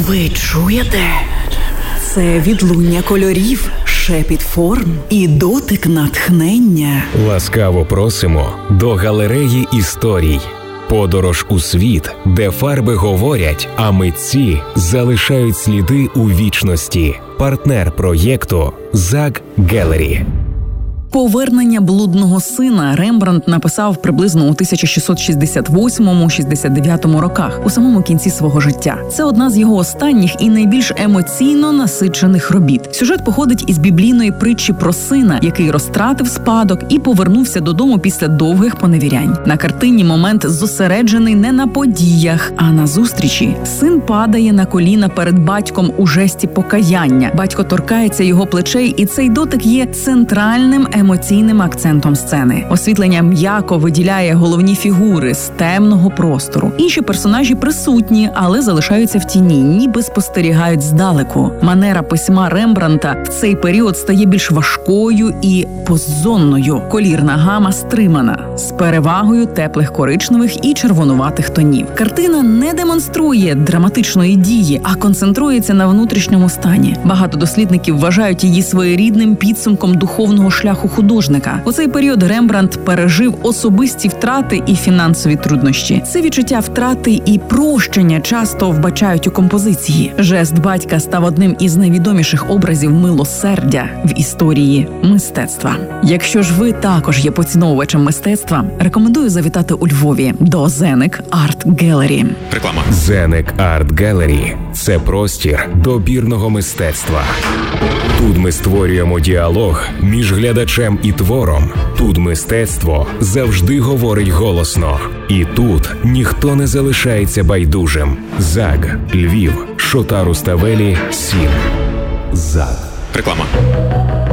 Ви чуєте? Це відлуння кольорів, шепіт форм і дотик натхнення. Ласкаво просимо до галереї історій. Подорож у світ, де фарби говорять, а митці залишають сліди у вічності. Партнер проєкту «Zag Gallery». «Повернення блудного сина» Рембрандт написав приблизно у 1668-69 роках, у самому кінці свого життя. Це одна з його останніх і найбільш емоційно насичених робіт. Сюжет походить із біблійної притчі про сина, який розтратив спадок і повернувся додому після довгих поневірянь. На картині момент зосереджений не на подіях, а на зустрічі. Син падає на коліна перед батьком у жесті покаяння. Батько торкається його плечей, і цей дотик є центральним емоційним акцентом сцени. Освітлення м'яко виділяє головні фігури з темного простору. Інші персонажі присутні, але залишаються в тіні, ніби спостерігають здалеку. Манера письма Рембрандта в цей період стає більш важкою і позонною. Колірна гама стримана, з перевагою теплих коричневих і червонуватих тонів. Картина не демонструє драматичної дії, а концентрується на внутрішньому стані. Багато дослідників вважають її своєрідним підсумком духовного шляху художника. У цей період Рембрандт пережив особисті втрати і фінансові труднощі. Це відчуття втрати і прощення часто вбачають у композиції. Жест батька став одним із найвідоміших образів милосердя в історії мистецтва. Якщо ж ви також є поціновувачем мистецтва, рекомендую завітати у Львові до Zenek Art Gallery. Реклама. Zenek Art Gallery – це простір добірного мистецтва. Тут ми створюємо діалог між глядачем і твором. Тут мистецтво завжди говорить голосно. І тут ніхто не залишається байдужим. ЗАГ, Львів, Шота Руставелі, 7. ЗАГ. Реклама.